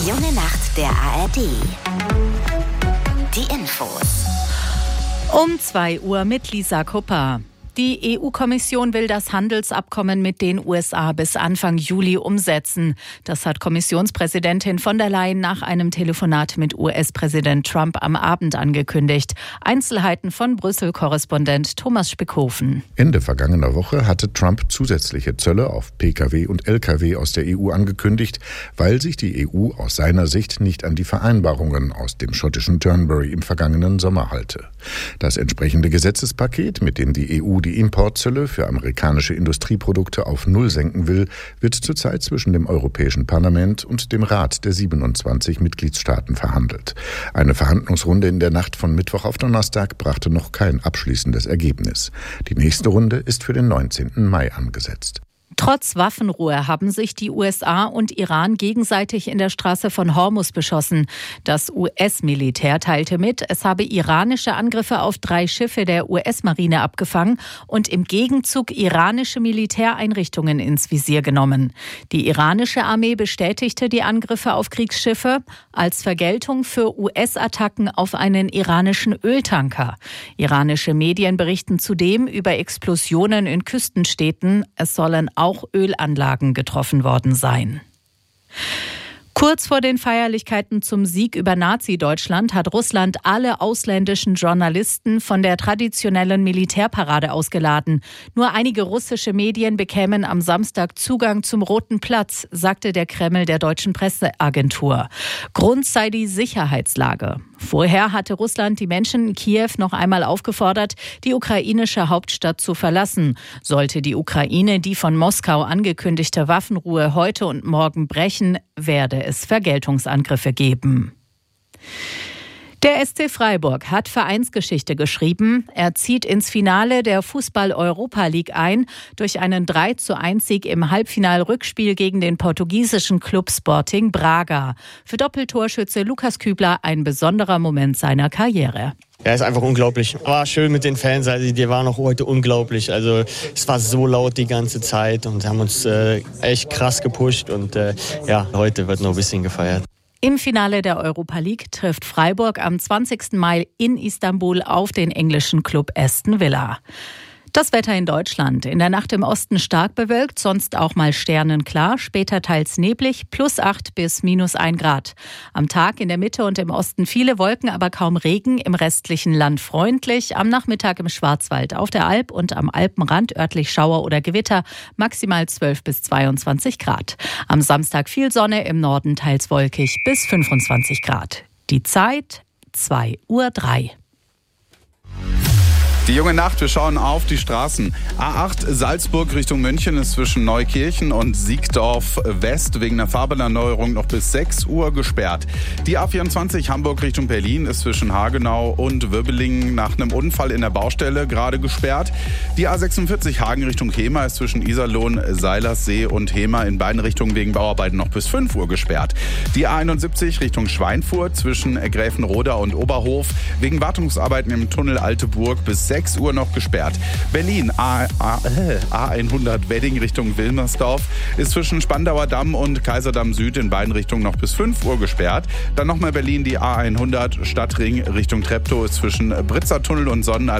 Die junge Nacht der ARD. Die Infos. Um 2 Uhr mit Lisa Kupper. Die EU-Kommission will das Handelsabkommen mit den USA bis Anfang Juli umsetzen. Das hat Kommissionspräsidentin von der Leyen nach einem Telefonat mit US-Präsident Trump am Abend angekündigt. Einzelheiten von Brüssel-Korrespondent Thomas Spickhofen. Ende vergangener Woche hatte Trump zusätzliche Zölle auf Pkw und Lkw aus der EU angekündigt, weil sich die EU aus seiner Sicht nicht an die Vereinbarungen aus dem schottischen Turnberry im vergangenen Sommer halte. Das entsprechende Gesetzespaket, mit dem die EU die Importzölle für amerikanische Industrieprodukte auf Null senken will, wird zurzeit zwischen dem Europäischen Parlament und dem Rat der 27 Mitgliedstaaten verhandelt. Eine Verhandlungsrunde in der Nacht von Mittwoch auf Donnerstag brachte noch kein abschließendes Ergebnis. Die nächste Runde ist für den 19. Mai angesetzt. Trotz Waffenruhe haben sich die USA und Iran gegenseitig in der Straße von Hormuz beschossen. Das US-Militär teilte mit, es habe iranische Angriffe auf 3 Schiffe der US-Marine abgefangen und im Gegenzug iranische Militäreinrichtungen ins Visier genommen. Die iranische Armee bestätigte die Angriffe auf Kriegsschiffe als Vergeltung für US-Attacken auf einen iranischen Öltanker. Iranische Medien berichten zudem über Explosionen in Küstenstädten. Es sollen auch Ölanlagen getroffen worden sein. Kurz vor den Feierlichkeiten zum Sieg über Nazi-Deutschland hat Russland alle ausländischen Journalisten von der traditionellen Militärparade ausgeladen. Nur einige russische Medien bekämen am Samstag Zugang zum Roten Platz, sagte der Kreml der deutschen Presseagentur. Grund sei die Sicherheitslage. Vorher hatte Russland die Menschen in Kiew noch einmal aufgefordert, die ukrainische Hauptstadt zu verlassen. Sollte die Ukraine die von Moskau angekündigte Waffenruhe heute und morgen brechen, werde es Vergeltungsangriffe geben. Der SC Freiburg hat Vereinsgeschichte geschrieben. Er zieht ins Finale der Fußball-Europa League ein durch einen 3:1-Sieg im Halbfinal-Rückspiel gegen den portugiesischen Club Sporting Braga. Für Doppeltorschütze Lukas Kübler ein besonderer Moment seiner Karriere. Ja, ist einfach unglaublich. War schön mit den Fans, also die waren auch heute unglaublich. Also es war so laut die ganze Zeit und haben uns echt krass gepusht und heute wird noch ein bisschen gefeiert. Im Finale der Europa League trifft Freiburg am 20. Mai in Istanbul auf den englischen Club Aston Villa. Das Wetter in Deutschland. In der Nacht im Osten stark bewölkt, sonst auch mal sternenklar, später teils neblig, +8 bis -1 Grad. Am Tag in der Mitte und im Osten viele Wolken, aber kaum Regen, im restlichen Land freundlich. Am Nachmittag im Schwarzwald, auf der Alp und am Alpenrand örtlich Schauer oder Gewitter, maximal 12 bis 22 Grad. Am Samstag viel Sonne, im Norden teils wolkig bis 25 Grad. Die Zeit 2:03 Uhr. Die junge Nacht, wir schauen auf die Straßen. A8 Salzburg Richtung München ist zwischen Neukirchen und Siegdorf West wegen einer Fahrbahnerneuerung noch bis 6 Uhr gesperrt. Die A24 Hamburg Richtung Berlin ist zwischen Hagenau und Wirbelingen nach einem Unfall in der Baustelle gerade gesperrt. Die A46 Hagen Richtung Hemer ist zwischen Iserlohn, Seilerssee und Hemer in beiden Richtungen wegen Bauarbeiten noch bis 5 Uhr gesperrt. Die A71 Richtung Schweinfurt zwischen Gräfenroda und Oberhof wegen Wartungsarbeiten im Tunnel Alteburg bis 6 Uhr noch gesperrt. Berlin, A100 Wedding Richtung Wilmersdorf ist zwischen Spandauer Damm und Kaiserdamm Süd in beiden Richtungen noch bis 5 Uhr gesperrt. Dann nochmal Berlin, die A100 Stadtring Richtung Treptow ist zwischen Britzer Tunnel und Sonnenallee